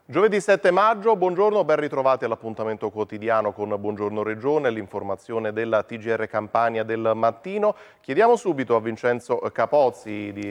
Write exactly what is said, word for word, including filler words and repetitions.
Giovedì sette maggio, buongiorno, ben ritrovati all'appuntamento quotidiano con Buongiorno Regione, l'informazione della T G R Campania del mattino. Chiediamo subito a Vincenzo Capozzi di